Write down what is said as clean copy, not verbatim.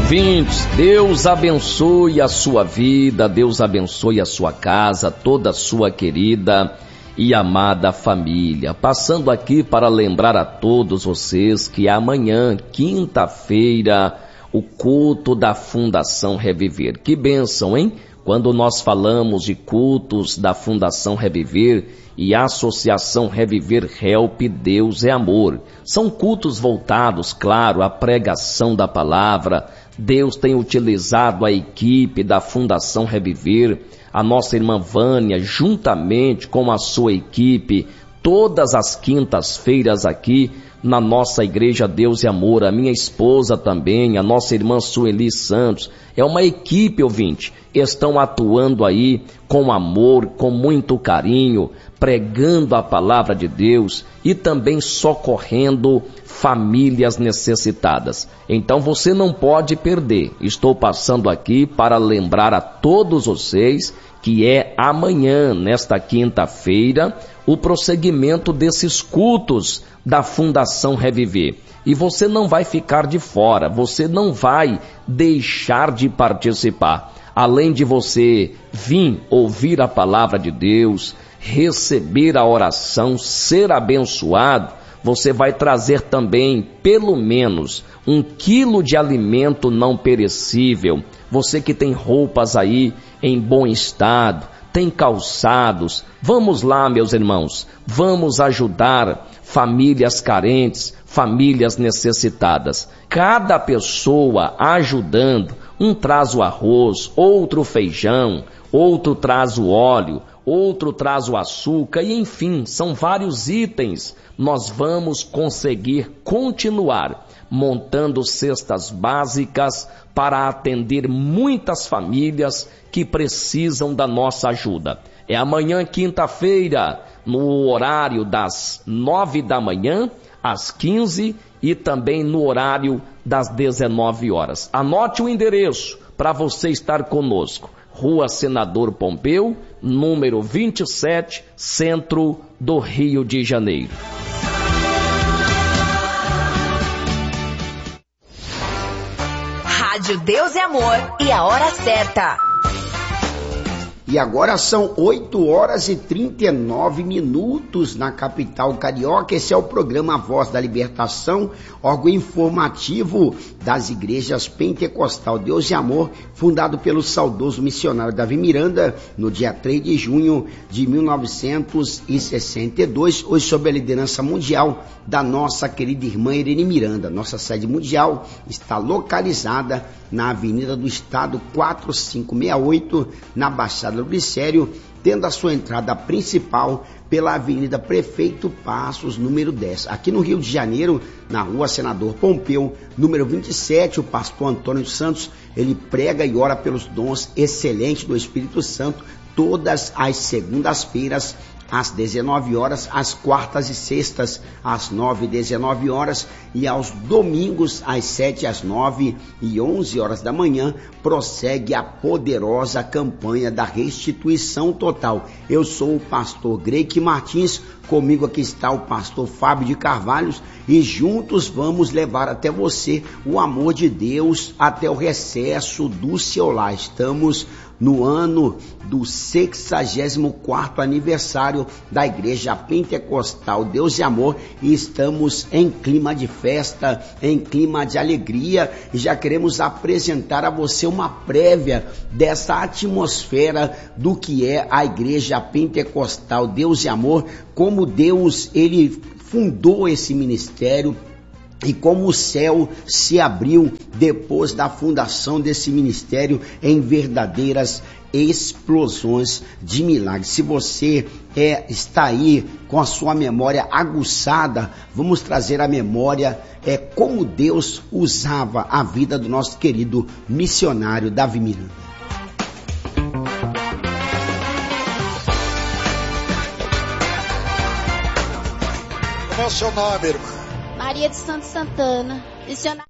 Ouvintes, Deus abençoe a sua vida, Deus abençoe a sua casa, toda a sua querida e amada família. Passando aqui para lembrar a todos vocês que amanhã, quinta-feira, o culto da Fundação Reviver. Que bênção, hein? Quando nós falamos de cultos da Fundação Reviver e Associação Reviver Help, Deus é Amor. São cultos voltados, claro, à pregação da palavra. Deus tem utilizado a equipe da Fundação Reviver, a nossa irmã Vânia, juntamente com a sua equipe, todas as quintas-feiras aqui na nossa igreja Deus e Amor, a minha esposa também, a nossa irmã Sueli Santos, é uma equipe, ouvinte, estão atuando aí com amor, com muito carinho, pregando a palavra de Deus e também socorrendo famílias necessitadas. Então você não pode perder. Estou passando aqui para lembrar a todos vocês que é amanhã, nesta quinta-feira, o prosseguimento desses cultos da Fundação Reviver. E você não vai ficar de fora, você não vai deixar de participar. Além de você vir ouvir a palavra de Deus, receber a oração, ser abençoado, você vai trazer também pelo menos 1 quilo de alimento não perecível. Você que tem roupas aí em bom estado, tem calçados, vamos lá, meus irmãos, vamos ajudar famílias carentes, famílias necessitadas. Cada pessoa ajudando, um traz o arroz, outro o feijão, outro traz o óleo, outro traz o açúcar e enfim, são vários itens. Nós vamos conseguir continuar montando cestas básicas para atender muitas famílias que precisam da nossa ajuda. É amanhã, quinta-feira, no horário das 9 da manhã, às 15 e também no horário das 19 horas. Anote o endereço para você estar conosco. Rua Senador Pompeu, número 27, centro do Rio de Janeiro. Rádio Deus é Amor e a hora certa. E agora são 8h39 na capital carioca. Esse é o programa Voz da Libertação, órgão informativo das igrejas Pentecostal Deus e Amor, fundado pelo saudoso missionário Davi Miranda, no dia 3 de junho de 1962, hoje sob a liderança mundial da nossa querida irmã Irene Miranda. Nossa sede mundial está localizada na Avenida do Estado 4568, na Baixada do Glicério, tendo a sua entrada principal pela Avenida Prefeito Passos, número 10. Aqui no Rio de Janeiro, na Rua Senador Pompeu, número 27, o pastor Antônio Santos, ele prega e ora pelos dons excelentes do Espírito Santo, todas as segundas-feiras, às 19 horas, às quartas e sextas, às 9 e 19 horas, e aos domingos, às 7, às 9 e 11 horas da manhã, prossegue a poderosa campanha da restituição total. Eu sou o pastor Greike Martins, comigo aqui está o pastor Fábio de Carvalhos, e juntos vamos levar até você o amor de Deus até o recesso do seu lar. Estamos no ano do 64º aniversário da Igreja Pentecostal Deus e Amor, e estamos em clima de festa, em clima de alegria, e já queremos apresentar a você uma prévia dessa atmosfera do que é a Igreja Pentecostal Deus e Amor, como Deus ele fundou esse ministério, e como o céu se abriu depois da fundação desse ministério em verdadeiras explosões de milagres. Se você está aí com a sua memória aguçada, vamos trazer à memória como Deus usava a vida do nosso querido missionário Davi Miranda. Qual é o seu nome, irmã? Maria de Santo Santana, missionária.